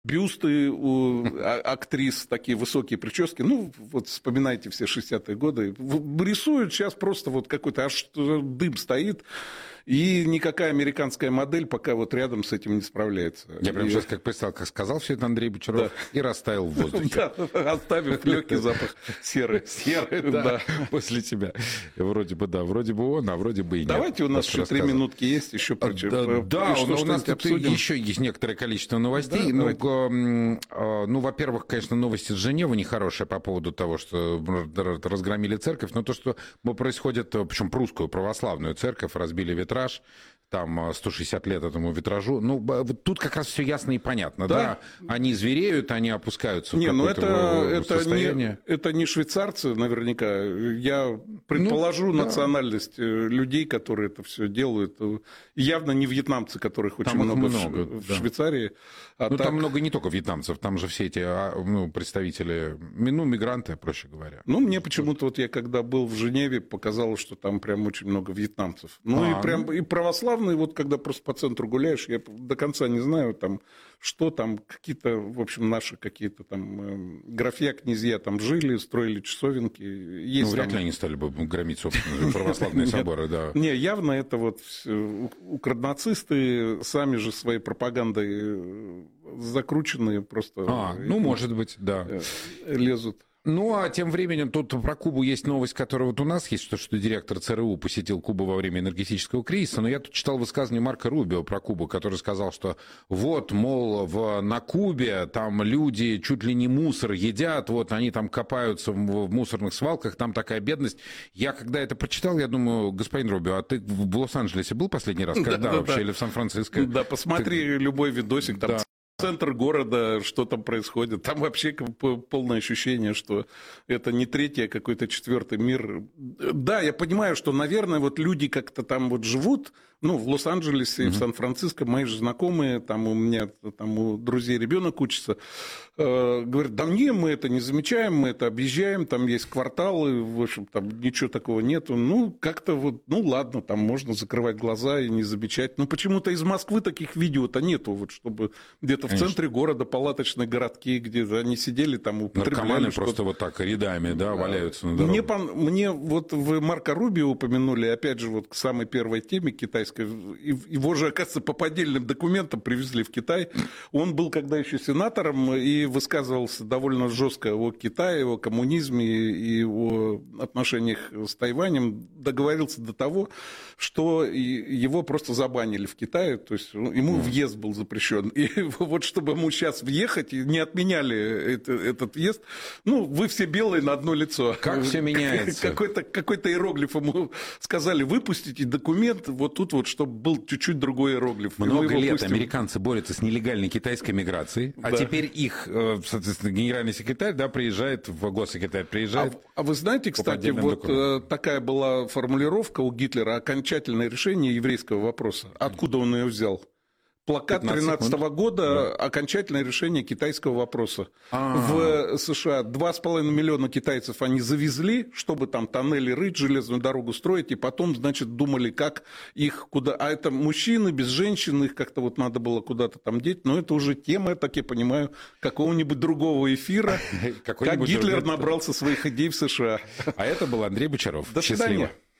бюсты у актрис, такие высокие прически. Ну, вот вспоминайте все 60-е годы. Рисуют сейчас просто вот какой-то аж дым стоит. И никакая американская модель пока вот рядом с этим не справляется. Я прям сейчас как представил, как сказал все это Андрей Бочаров, да. И растаял в воздухе. Да, оставив легкий запах серы. Да, после тебя. Вроде бы да, вроде бы он, а вроде бы и нет. Давайте, у нас еще 3 минутки есть, еще да, у нас тут еще есть некоторое количество новостей. Ну, во-первых, конечно, новости из Женевы нехорошие по поводу того, что разгромили церковь, но то, что происходит, причем прусскую православную церковь, разбили витраж, там 160 лет этому витражу. Ну, тут как раз все ясно и понятно, да? Они звереют, они опускаются в какое-то состояние. Это не швейцарцы, наверняка. Я предположу национальность людей, которые это все делают. Явно не вьетнамцы, которых очень много в Швейцарии. Там много не только вьетнамцев, там же все эти представители, мигранты, проще говоря. Ну, мне почему-то, вот я когда был в Женеве, показалось, что там прям очень много вьетнамцев. Ну, и прям и православные, вот когда просто по центру гуляешь, я до конца не знаю, там, что там, какие-то, в общем, наши какие-то там графья, князья там жили, строили часовенки. Ну, вряд ли они стали бы громить, собственно, православные соборы, да. Не, явно это вот укрнацисты сами же своей пропагандой закрученные просто. Ну, может быть, да. Лезут. Ну, а тем временем тут про Кубу есть новость, которая вот у нас есть, что директор ЦРУ посетил Кубу во время энергетического кризиса, но я тут читал высказывание Марко Рубио про Кубу, который сказал, что вот, мол, на Кубе там люди чуть ли не мусор едят, вот они там копаются в мусорных свалках, там такая бедность. Я когда это прочитал, я думаю, господин Рубио, а ты в Лос-Анджелесе был последний раз? Когда вообще? Или в Сан-Франциско? Да, посмотри любой видосик, там центр города, что там происходит. Там вообще полное ощущение, что это не третий, а какой-то четвертый мир. Да, я понимаю, что, наверное, вот люди как-то там вот живут, ну, в Лос-Анджелесе и в Сан-Франциско, мои же знакомые, там у меня, там у друзей ребенок учится, говорят, да не, мы это не замечаем, мы это объезжаем, там есть кварталы, в общем, там ничего такого нету. Ну, как-то вот, ну, ладно, там можно закрывать глаза и не замечать. Но почему-то из Москвы таких видео-то нету, вот, чтобы где-то в центре города палаточные городки, где они сидели, там употребляли. Наркоманы просто вот так рядами, да, валяются на дороге. Мне вот вы Марко Рубио упомянули, опять же, вот к самой первой теме китайской. Его же, оказывается, по поддельным документам привезли в Китай. Он был когда еще сенатором и высказывался довольно жестко о Китае, о коммунизме и о отношениях с Тайванем. Договорился до того, что его просто забанили в Китае, то есть ему въезд был запрещен. И вот чтобы ему сейчас въехать, не отменяли этот въезд, ну, вы все белые на одно лицо. Как все меняется. Какой-то иероглиф ему сказали, выпустите документ, вот тут вот, чтобы был чуть-чуть другой иероглиф. Много лет американцы борются с нелегальной китайской миграцией, а теперь их, соответственно, генеральный секретарь, да, приезжает, госсекретарь приезжает. А вы знаете, кстати, вот такая была формулировка у Гитлера, окончательное решение еврейского вопроса. Откуда он ее взял? Плакат 2013 года, окончательное решение китайского вопроса. В США 2,5 миллиона китайцев они завезли, чтобы там тоннели рыть, железную дорогу строить, и потом, значит, думали, как их куда... А это мужчины без женщин, их как-то вот надо было куда-то там деть, но это уже тема, я так я понимаю, какого-нибудь другого эфира, как Гитлер набрался своих идей в США. А это был Андрей Бочаров. До свидания.